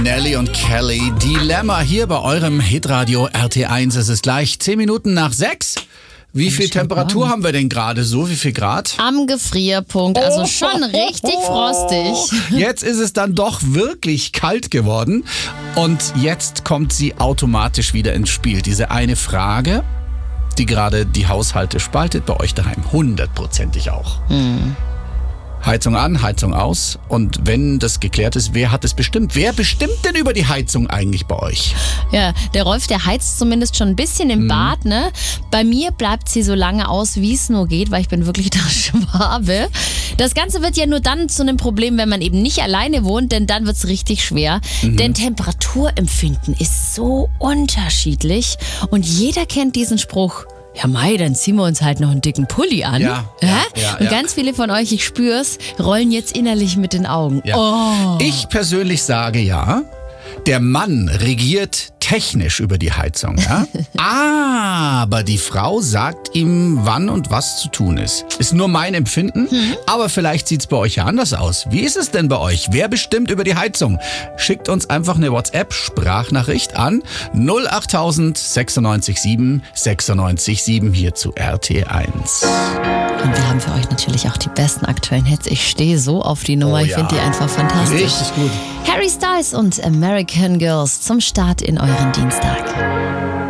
Nelly und Kelly, Dilemma hier bei eurem Hitradio RT1. Es ist gleich 10 Minuten nach 6. Wie viel Temperatur haben wir denn gerade so? Wie viel Grad? Am Gefrierpunkt, also schon richtig frostig. Jetzt ist es dann doch wirklich kalt geworden. Und jetzt kommt sie automatisch wieder ins Spiel. Diese eine Frage, die gerade die Haushalte spaltet, bei euch daheim. 100%ig auch. Heizung an, Heizung aus. Und wenn das geklärt ist, wer hat es bestimmt? Wer bestimmt denn über die Heizung eigentlich bei euch? Ja, der Rolf, der heizt zumindest schon ein bisschen im Bad, ne? Bei mir bleibt sie so lange aus, wie es nur geht, weil ich bin wirklich der Schwabe. Das Ganze wird ja nur dann zu einem Problem, wenn man eben nicht alleine wohnt, denn dann wird es richtig schwer. Denn Temperaturempfinden ist so unterschiedlich und jeder kennt diesen Spruch. Ja Mai, dann ziehen wir uns halt noch einen dicken Pulli an. Ja. Und ganz viele von euch, ich spür's, rollen jetzt innerlich mit den Augen. Ja. Oh. Ich persönlich sage ja, der Mann regiert technisch über die Heizung, ja? Aber die Frau sagt ihm, wann und was zu tun ist. Ist nur mein Empfinden, aber vielleicht sieht's bei euch ja anders aus. Wie ist es denn bei euch? Wer bestimmt über die Heizung? Schickt uns einfach eine WhatsApp-Sprachnachricht an 08000 96 7 96 7 hier zu RT1. Und wir haben für euch natürlich auch die besten aktuellen Hits. Ich stehe so auf die Nummer, ich finde die einfach fantastisch. Richtig gut. Harry Styles und American Girls zum Start in euren Dienstag.